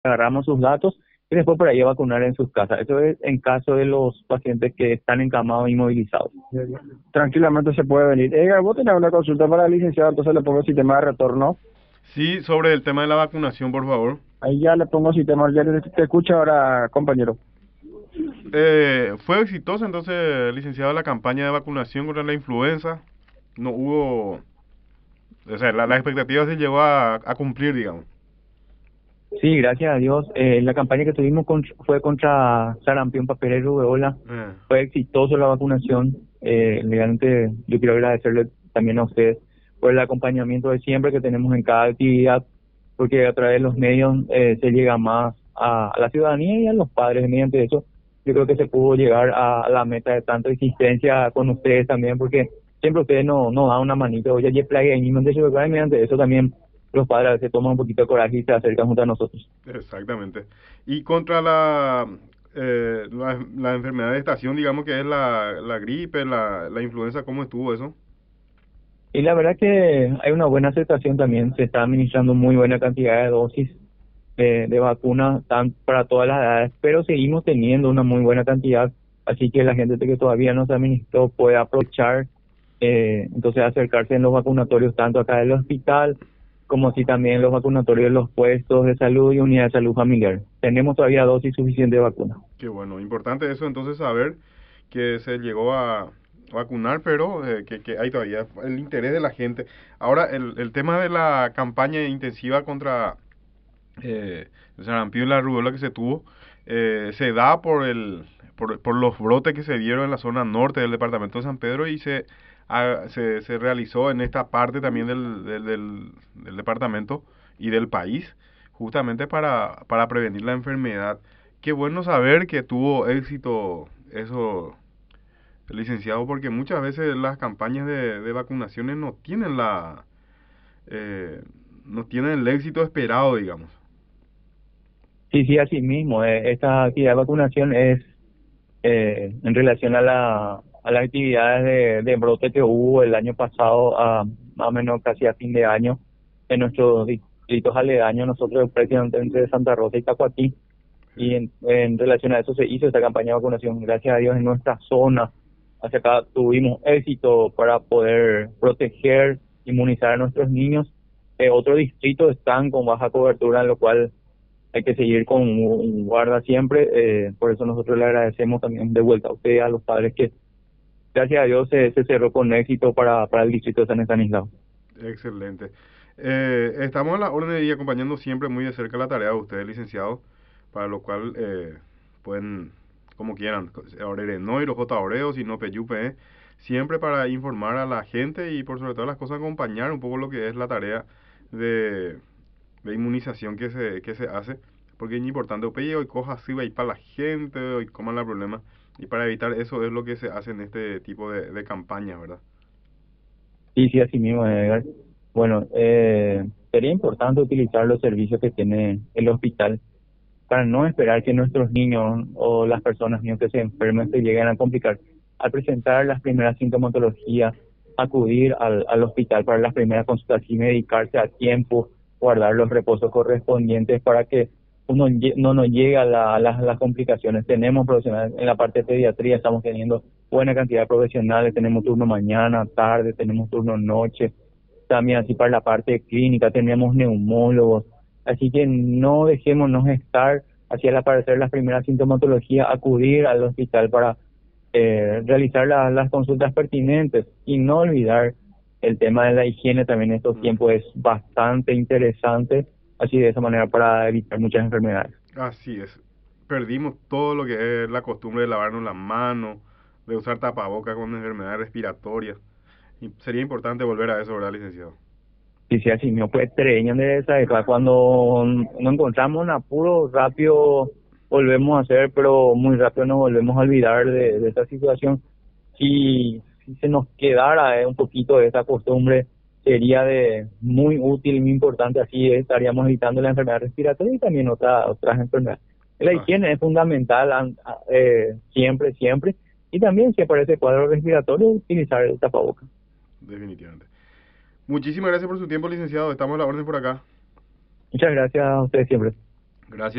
agarramos sus datos y después por ahí vacunar en sus casas. Eso es en caso de los pacientes que están encamados y inmovilizados. Tranquilamente se puede venir. Edgar, vos tenés una consulta para el licenciado, entonces le pongo sistema de retorno. Sí, sobre el tema de la vacunación, por favor. Ahí ya le pongo sistema, ya te escucho ahora, compañero. Fue exitosa entonces, licenciado, la campaña de vacunación contra la influenza. No hubo, o sea, la expectativa se llegó a cumplir, digamos. Sí, gracias a Dios. La campaña que tuvimos fue contra sarampión, papel y rubéola. Eh, Fue exitoso la vacunación. Realmente yo quiero agradecerle también a ustedes por el acompañamiento de siempre que tenemos en cada actividad, porque a través de los medios se llega más a la ciudadanía y a los padres. Mediante eso, yo creo que se pudo llegar a la meta de tanta existencia con ustedes también, porque siempre ustedes nos dan una manito. Oye, ya plague y mediante eso también los padres a veces toman un poquito de coraje y se acercan junto a nosotros. exactamente. Y contra la enfermedad de estación, digamos que es la gripe, la influenza, ¿cómo estuvo eso? Y la verdad que hay una buena aceptación también, se está administrando muy buena cantidad de dosis de vacunas para todas las edades, pero seguimos teniendo una muy buena cantidad, así que la gente que todavía no se administró puede aprovechar, entonces acercarse en los vacunatorios tanto acá del hospital como así también en los vacunatorios de los puestos de salud y unidades de salud familiar. Tenemos todavía dosis suficiente de vacuna. Qué bueno, importante eso entonces saber que se llegó a vacunar, pero que hay todavía el interés de la gente. Ahora, el tema de la campaña intensiva contra el sarampión y la rubiola que se tuvo, se da por los brotes que se dieron en la zona norte del departamento de San Pedro y se realizó en esta parte también del departamento y del país, justamente para prevenir la enfermedad. Qué bueno saber que tuvo éxito eso, licenciado, porque muchas veces las campañas de vacunaciones no tienen eh, no tienen el éxito esperado, digamos. Sí, sí, así mismo. Esta actividad de vacunación es en relación a las actividades de brote que hubo el año pasado, más o menos casi a fin de año, en nuestros distritos aledaños, nosotros prácticamente entre Santa Rosa y Tacuatí, y en relación a eso se hizo esta campaña de vacunación. Gracias a Dios en nuestra zona, hacia acá tuvimos éxito para poder proteger, inmunizar a nuestros niños. Otros distritos están con baja cobertura, en lo cual hay que seguir con un guarda siempre. Por eso nosotros le agradecemos también de vuelta a usted y a los padres que, gracias a Dios, se cerró con éxito para el distrito de San Estanislao. Excelente. Estamos a la orden de ir acompañando siempre muy de cerca la tarea de ustedes, licenciado, para lo cual pueden, como quieran, Aurere Noiro, J. Oreo, si no Peyupe, siempre para informar a la gente y por sobre todas las cosas acompañar un poco lo que es la tarea de, de inmunización que se hace, porque es importante, oye, hoy coja así, va y para la gente, hoy coman la problema, y para evitar eso es lo que se hace en este tipo de campañas, ¿verdad? Sí, sí, así mismo, Edgar. Bueno, sería importante utilizar los servicios que tiene el hospital para no esperar que nuestros niños o las personas niños que se enfermen se lleguen a complicar. Al presentar las primeras sintomatologías, acudir al hospital para las primeras consultas y medicarse a tiempo, guardar los reposos correspondientes para que no nos llegue a las complicaciones. Tenemos profesionales en la parte de pediatría, estamos teniendo buena cantidad de profesionales, tenemos turno mañana, tarde, tenemos turno noche, también así para la parte clínica tenemos neumólogos, así que no dejémonos estar hacia al aparecer las primeras sintomatologías, acudir al hospital para realizar las consultas pertinentes y no olvidar el tema de la higiene también en estos tiempos es bastante interesante, así de esa manera para evitar muchas enfermedades. Así es. Perdimos todo lo que es la costumbre de lavarnos las manos, de usar tapabocas con enfermedades respiratorias. Y sería importante volver a eso, ¿verdad, licenciado? Y si así no pues treñan de esa época, cuando nos encontramos en apuro, rápido volvemos a hacer, pero muy rápido nos volvemos a olvidar de esa situación. Si se nos quedara un poquito de esa costumbre, sería de muy útil, muy importante, así estaríamos evitando la enfermedad respiratoria y también otras enfermedades. La Ah, higiene es fundamental siempre, siempre, y también si aparece cuadro respiratorio, utilizar el tapabocas. definitivamente. Muchísimas gracias por su tiempo, licenciado. Estamos a la orden por acá. Muchas gracias a ustedes siempre. Gracias.